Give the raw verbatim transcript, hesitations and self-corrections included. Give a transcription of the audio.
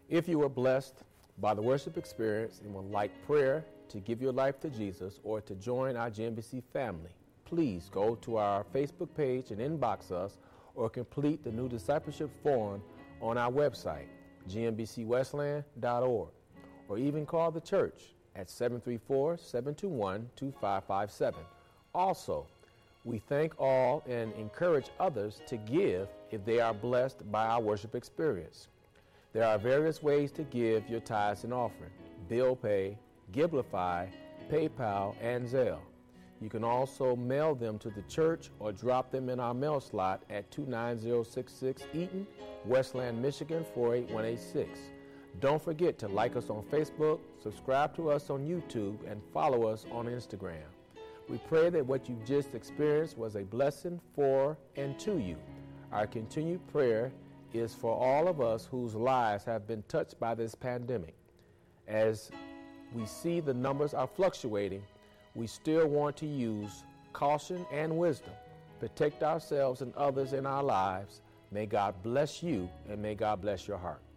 If you were blessed by the worship experience and would like prayer to give your life to Jesus or to join our G M B C family, please go to our Facebook page and inbox us or complete the new discipleship form on our website, G M B C westland dot org, or even call the church at seven three four, seven two one, two five five seven. Also, we thank all and encourage others to give if they are blessed by our worship experience. There are various ways to give your tithes and offering: bill pay, Givelify, PayPal, and Zelle. You can also mail them to the church or drop them in our mail slot at two nine zero six six Eaton, Westland, Michigan four eight one eight six. Don't forget to like us on Facebook, subscribe to us on YouTube, and follow us on Instagram. We pray that what you just experienced was a blessing for and to you. Our continued prayer is for all of us whose lives have been touched by this pandemic. As we see the numbers are fluctuating, we still want to use caution and wisdom, protect ourselves and others in our lives. May God bless you, and may God bless your heart.